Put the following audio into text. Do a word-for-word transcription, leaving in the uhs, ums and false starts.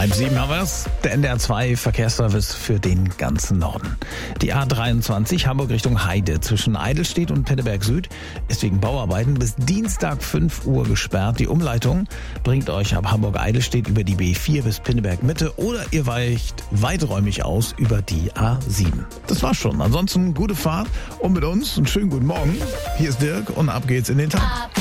Halb sieben haben wir's. Der N D R zwei Verkehrsservice für den ganzen Norden. Die A dreiundzwanzig Hamburg Richtung Heide zwischen Eidelstedt und Pinneberg Süd ist wegen Bauarbeiten bis Dienstag fünf Uhr gesperrt. Die Umleitung bringt euch ab Hamburg-Eidelstedt über die B vier bis Pinneberg Mitte oder ihr weicht weiträumig aus über die A sieben. Das war's schon. Ansonsten gute Fahrt und mit uns einen schönen guten Morgen. Hier ist Dirk und ab geht's in den Tag.